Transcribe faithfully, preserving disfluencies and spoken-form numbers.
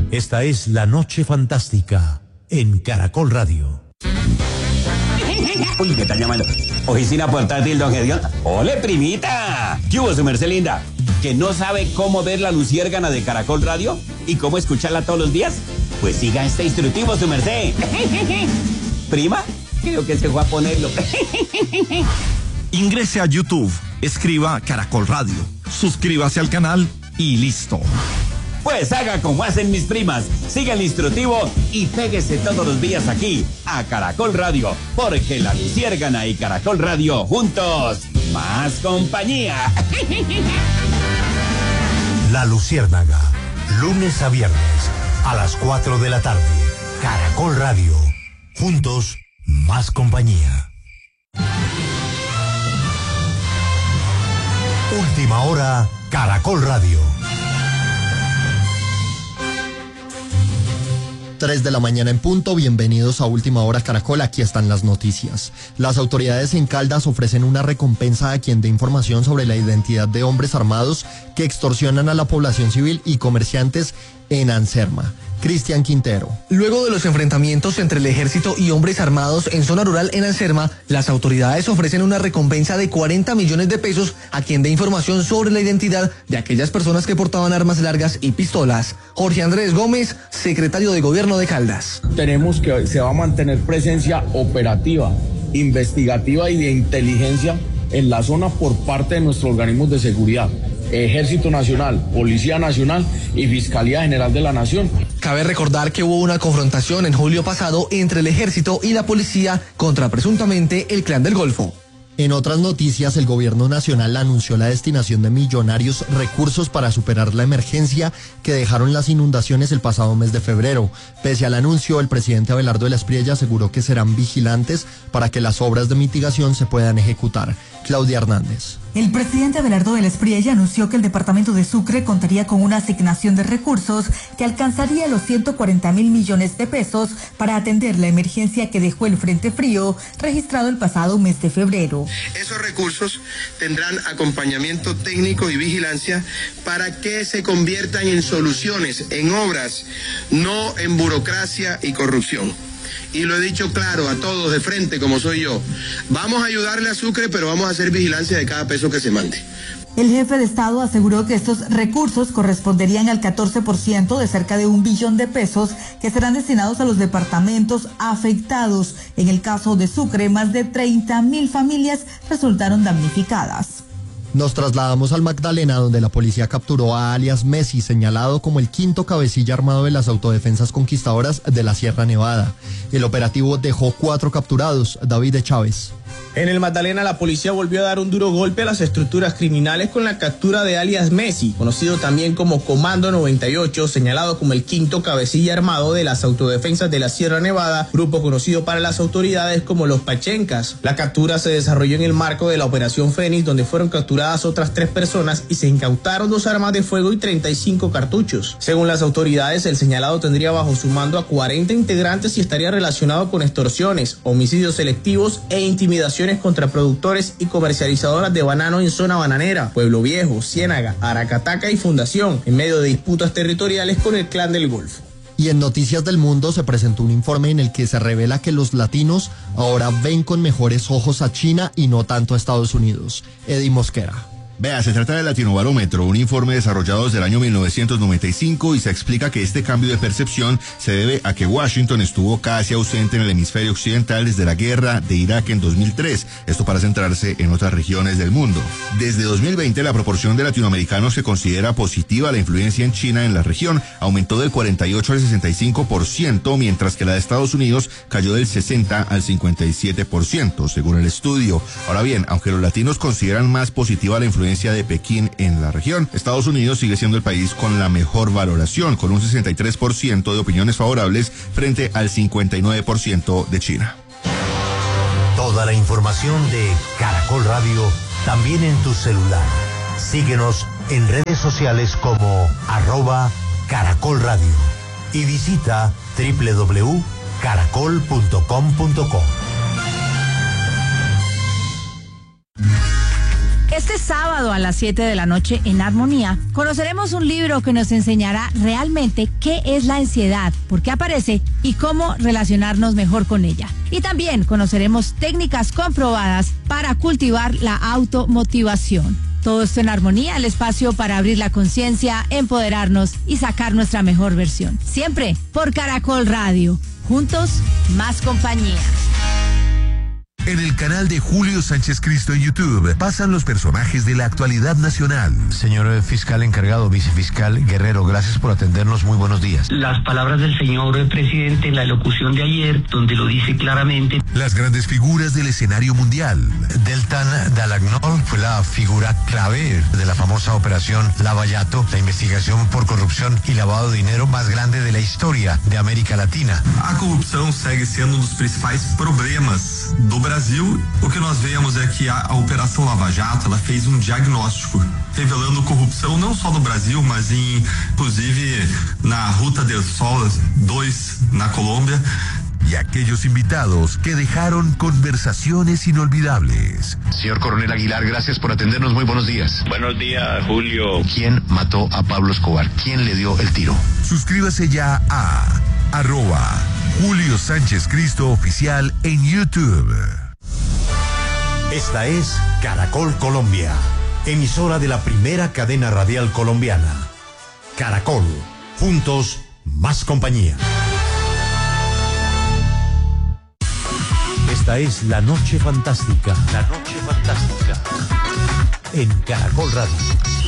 Esta es La Noche Fantástica en Caracol Radio. Uy, me están llamando. Oficina portátil, don Gedeón. ¡Ole, primita! ¿Qué hubo, su merced linda? ¿Que no sabe cómo ver la luciérgana de Caracol Radio y cómo escucharla todos los días? Pues siga este instructivo, su merced. ¿Prima? Creo que se fue a ponerlo. Ingrese a YouTube, escriba Caracol Radio, suscríbase al canal y listo. Pues haga como hacen mis primas, siga el instructivo y péguese todos los días aquí a Caracol Radio, porque la luciérgana y Caracol Radio juntos, más compañía. La Luciérnaga, lunes a viernes a las cuatro de la tarde. Caracol Radio, juntos, más compañía. Última hora, Caracol Radio. tres de la mañana en punto, bienvenidos a Última Hora Caracol, aquí están las noticias. Las autoridades en Caldas ofrecen una recompensa a quien dé información sobre la identidad de hombres armados que extorsionan a la población civil y comerciantes en Anserma. Cristian Quintero. Luego de los enfrentamientos entre el ejército y hombres armados en zona rural en Anserma, las autoridades ofrecen una recompensa de cuarenta millones de pesos a quien dé información sobre la identidad de aquellas personas que portaban armas largas y pistolas. Jorge Andrés Gómez, secretario de Gobierno de Caldas. Tenemos que se va a mantener presencia operativa, investigativa y de inteligencia en la zona por parte de nuestros organismos de seguridad. Ejército Nacional, Policía Nacional y Fiscalía General de la Nación. Cabe recordar que hubo una confrontación en julio pasado entre el ejército y la policía contra presuntamente el Clan del Golfo. En otras noticias, el gobierno nacional anunció la destinación de millonarios recursos para superar la emergencia que dejaron las inundaciones el pasado mes de febrero. Pese al anuncio, el presidente Abelardo de la Espriella aseguró que serán vigilantes para que las obras de mitigación se puedan ejecutar. Claudia Hernández. El presidente Abelardo de la Espriella anunció que el departamento de Sucre contaría con una asignación de recursos que alcanzaría los ciento cuarenta mil millones de pesos para atender la emergencia que dejó el frente frío registrado el pasado mes de febrero. Esos recursos tendrán acompañamiento técnico y vigilancia para que se conviertan en soluciones, en obras, no en burocracia y corrupción. Y lo he dicho claro a todos de frente, como soy yo. Vamos a ayudarle a Sucre, pero vamos a hacer vigilancia de cada peso que se mande. El jefe de Estado aseguró que estos recursos corresponderían al catorce por ciento de cerca de un billón de pesos que serán destinados a los departamentos afectados. En el caso de Sucre, más de treinta mil familias resultaron damnificadas. Nos trasladamos al Magdalena, donde la policía capturó a alias Messi, señalado como el quinto cabecilla armado de las autodefensas conquistadoras de la Sierra Nevada. El operativo dejó cuatro capturados. David de Chávez. En el Magdalena, la policía volvió a dar un duro golpe a las estructuras criminales con la captura de alias Messi, conocido también como Comando noventa y ocho, señalado como el quinto cabecilla armado de las autodefensas de la Sierra Nevada, grupo conocido para las autoridades como los Pachencas. La captura se desarrolló en el marco de la Operación Fénix, donde fueron capturadas otras tres personas y se incautaron dos armas de fuego y treinta y cinco cartuchos. Según las autoridades, el señalado tendría bajo su mando a cuarenta integrantes y estaría relacionado con extorsiones, homicidios selectivos e intimidación contra productores y comercializadoras de banano en zona bananera, Pueblo Viejo, Ciénaga, Aracataca y Fundación, en medio de disputas territoriales con el Clan del Golfo. Y en Noticias del Mundo se presentó un informe en el que se revela que los latinos ahora ven con mejores ojos a China y no tanto a Estados Unidos. Eddie Mosquera. Vea, se trata del Latinobarómetro, un informe desarrollado desde el año mil novecientos noventa y cinco y se explica que este cambio de percepción se debe a que Washington estuvo casi ausente en el hemisferio occidental desde la guerra de Irak en dos mil tres, esto para centrarse en otras regiones del mundo. Desde dos mil veinte la proporción de latinoamericanos que considera positiva la influencia en China en la región aumentó del cuarenta y ocho al sesenta y cinco por ciento, mientras que la de Estados Unidos cayó del sesenta al cincuenta y siete por ciento, según el estudio. Ahora bien, aunque los latinos consideran más positiva la influencia de Pekín en la región, Estados Unidos sigue siendo el país con la mejor valoración, con un sesenta y tres por ciento de opiniones favorables frente al cincuenta y nueve por ciento de China. Toda la información de Caracol Radio también en tu celular. Síguenos en redes sociales como arroba Caracol Radio y visita doble u doble u doble u punto caracol punto com punto co. Este sábado a las siete de la noche en Armonía conoceremos un libro que nos enseñará realmente qué es la ansiedad, por qué aparece y cómo relacionarnos mejor con ella. Y también conoceremos técnicas comprobadas para cultivar la automotivación. Todo esto en Armonía, el espacio para abrir la conciencia, empoderarnos y sacar nuestra mejor versión. Siempre por Caracol Radio. Juntos, más compañía. En el canal de Julio Sánchez Cristo en YouTube pasan los personajes de la actualidad nacional. Señor fiscal encargado, vicefiscal Guerrero, gracias por atendernos. Muy buenos días. Las palabras del señor presidente en la locución de ayer, donde lo dice claramente. Las grandes figuras del escenario mundial. Deltan Dalagnol fue la figura clave de la famosa operación Lavallato, la investigación por corrupción y lavado de dinero más grande de la historia de América Latina. A corrupção segue sendo um dos principais problemas do Brasil. O que nós vemos é que a, a Operação Lava Jato, ela fez um diagnóstico revelando corrupção não só no Brasil, mas em, inclusive na Ruta del Sol dois na Colômbia. Y aquellos invitados que dejaron conversaciones inolvidables. Señor Coronel Aguilar, gracias por atendernos. Muy buenos días. Buenos días, Julio. ¿Quién mató a Pablo Escobar? ¿Quién le dio el tiro? Suscríbase ya a arroba Julio Sánchez Cristo Oficial en YouTube. Esta es Caracol Colombia, emisora de la primera cadena radial colombiana. Caracol, juntos, más compañía. Esta es La Noche Fantástica. La Noche Fantástica. En Caracol Radio.